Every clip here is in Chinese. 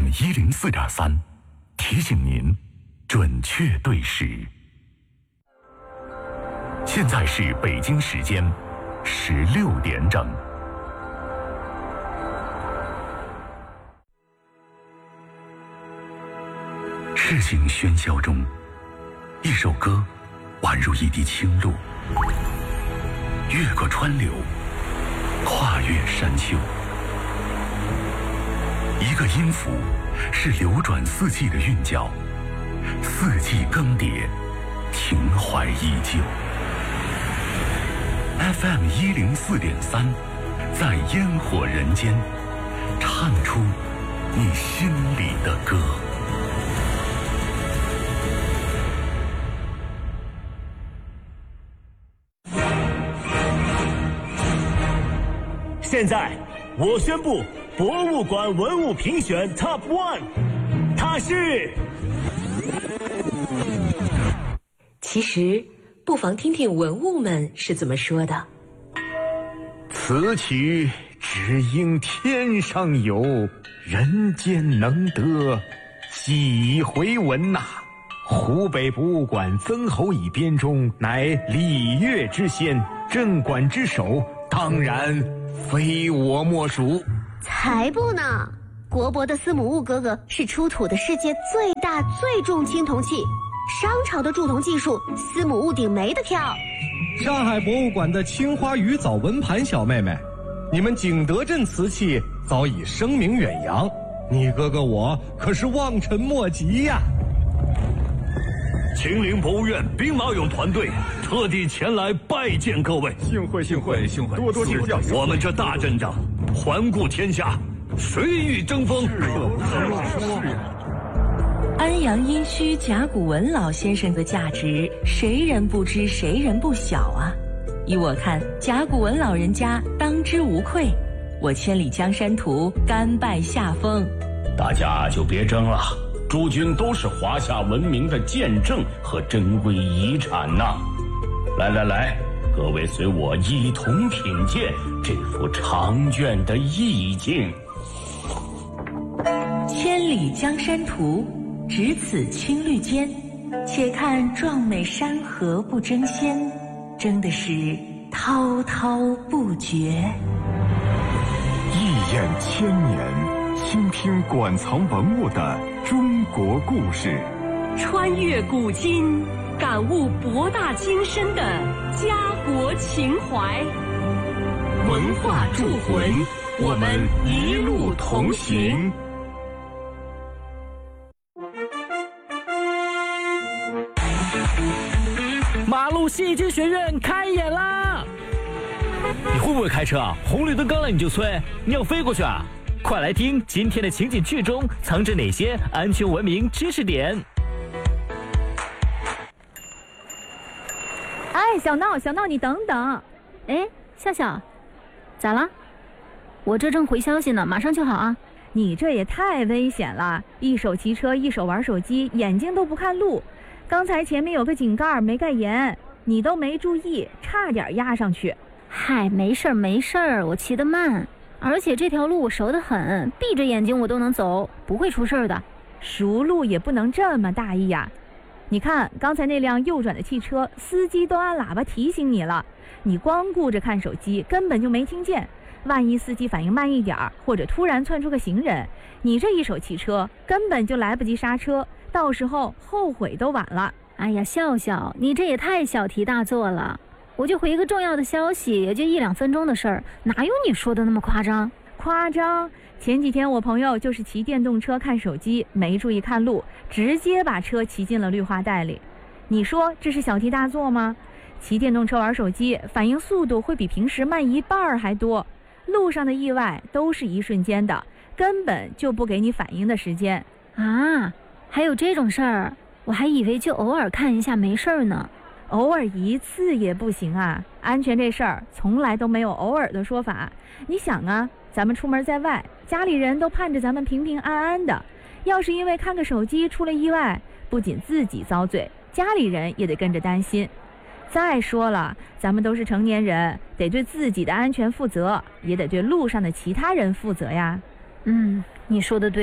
FM104.3，提醒您准确对时。现在是北京时间16点整。事情喧嚣中，一首歌宛如一滴清露，越过川流，跨越山丘。一个音符是流转四季的韵脚，四季更迭，情怀依旧。FM104.3，在烟火人间，唱出你心里的歌。 现在，我宣布博物馆文物评选 Top 1， 它是…… 其实，不妨听听文物们是怎么说的。 此曲只应天上有，人间能得几回闻呐！湖北博物馆曾侯乙编钟，乃礼乐之先，镇馆之首，当然非我莫属。 才不呢！国博的司母戊哥哥是出土的世界最大最重青铜器，商朝的铸铜技术，司母戊顶没得挑。 上海博物馆的青花鱼藻纹盘小妹妹，你们景德镇瓷器早已声名远扬，你哥哥我可是望尘莫及呀。 秦陵博物院兵马俑团队特地前来拜见各位， 幸会幸会幸会，多多指教。 我们这大阵仗，环顾天下，谁与争锋？ 安阳殷墟甲骨文老先生的价值，谁人不知，谁人不晓啊！依我看，甲骨文老人家当之无愧。我千里江山图，甘拜下风。 大家就别争了。诸君都是华夏文明的见证和珍贵遗产呐！来来来，各位随我一同品鉴这幅长卷的意境。 千里江山图，只此青绿间，且看壮美山河不争先，争的是滔滔不绝。 一眼千年，倾听馆藏文物的中国故事， 穿越古今，感悟博大精深的家国情怀。 文化铸魂，我们一路同行。 马路戏剧学院开演啦！你会不会开车啊？红绿灯刚来你就催，你要飞过去啊？快来听今天的情景剧中藏着哪些安全文明知识点。 哎，小闹，你等等。 哎，笑笑，咋了？我这正回消息呢，马上就好啊。 你这也太危险了，一手骑车一手玩手机，眼睛都不看路。刚才前面有个井盖没盖严，你都没注意，差点压上去。 嗨，没事儿，我骑得慢，而且这条路我熟得很，闭着眼睛我都能走，不会出事的。 熟路也不能这么大意呀。你看刚才那辆右转的汽车，司机都按喇叭提醒你了，你光顾着看手机，根本就没听见。万一司机反应慢一点，或者突然窜出个行人，你这一手骑车根本就来不及刹车，到时候后悔都晚了。 哎呀，笑笑，你这也太小题大做了。我就回一个重要的消息，也就1-2分钟的事儿，哪有你说的那么夸张？ 夸张？前几天我朋友就是骑电动车看手机，没注意看路，直接把车骑进了绿化带里。你说这是小题大做吗？骑电动车玩手机，反应速度会比平时慢1半还多。路上的意外都是一瞬间的，根本就不给你反应的时间啊！还有这种事儿？我还以为就偶尔看一下没事儿呢。 偶尔一次也不行啊！安全这事儿从来都没有偶尔的说法。你想啊，咱们出门在外，家里人都盼着咱们平平安安的，要是因为看个手机出了意外，不仅自己遭罪，家里人也得跟着担心。再说了，咱们都是成年人，得对自己的安全负责，也得对路上的其他人负责呀。 你说的对，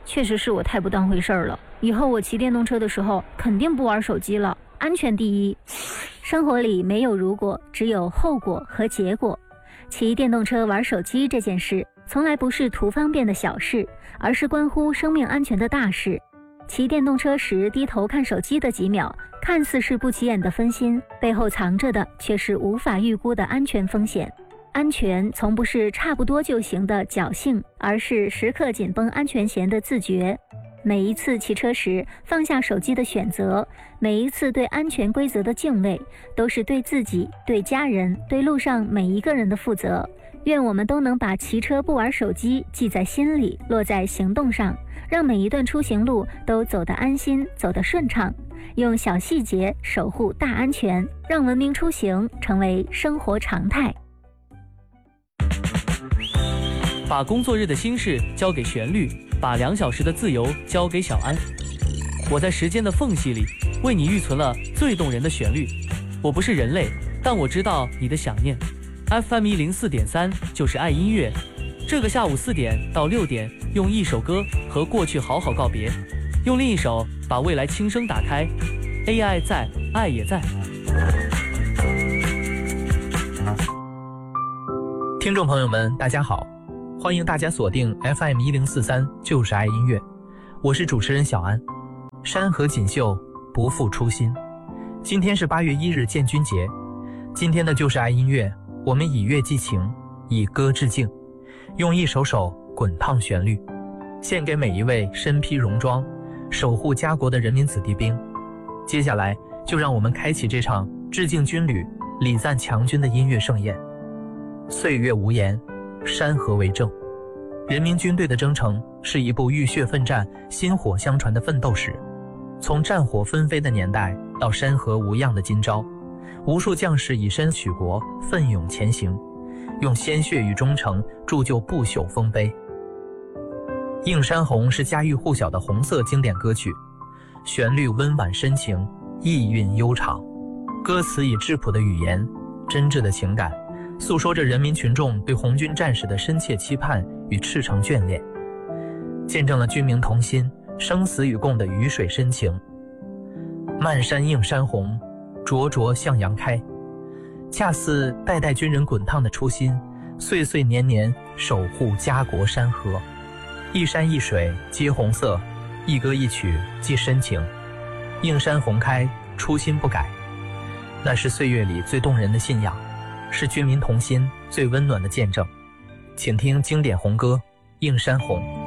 确实是我太不当回事儿了。以后我骑电动车的时候肯定不玩手机了，安全第一。生活里没有如果，只有后果和结果。骑电动车玩手机这件事，从来不是图方便的小事，而是关乎生命安全的大事。骑电动车时低头看手机的几秒，看似是不起眼的分心，背后藏着的却是无法预估的安全风险。安全从不是差不多就行的侥幸，而是时刻紧绷安全弦的自觉。每一次骑车时放下手机的选择，每一次对安全规则的敬畏，都是对自己、对家人、对路上每一个人的负责。愿我们都能把骑车不玩手机记在心里，落在行动上，让每一段出行路都走得安心，走得顺畅，用小细节守护大安全，让文明出行成为生活常态。 把工作日的心事交给旋律，把2小时的自由交给小安。我在时间的缝隙里为你预存了最动人的旋律。我不是人类，但我知道你的想念。FM 104.3就是爱音乐。这个下午4点到6点，用一首歌和过去好好告别，用另一首把未来轻声打开。AI 在，爱也在。 听众朋友们，大家好，欢迎大家锁定 FM 1043就是爱音乐，我是主持人小安。山河锦绣，不负初心。今天是8月1日建军节，今天的就是爱音乐，我们以乐寄情，以歌致敬，用一首首滚烫旋律，献给每一位身披戎装、守护家国的人民子弟兵。接下来，就让我们开启这场致敬军旅、礼赞强军的音乐盛宴。岁月无言，山河为证。人民军队的征程是一部浴血奋战、薪火相传的奋斗史。从战火纷飞的年代到山河无恙的今朝，无数将士以身许国，奋勇前行，用鲜血与忠诚铸就不朽丰碑。映山红是家喻户晓的红色经典歌曲，旋律温婉深情，意蕴悠长，歌词以质朴的语言、真挚的情感，诉说着人民群众对红军战士的深切期盼与赤诚眷恋，见证了军民同心、生死与共的鱼水深情。漫山映山红，灼灼向阳开，恰似代代军人滚烫的初心，岁岁年年守护家国山河。一山一水皆红色，一歌一曲既深情。映山红开，初心不改，那是岁月里最动人的信仰，是军民同心最温暖的见证。请听经典红歌《映山红》。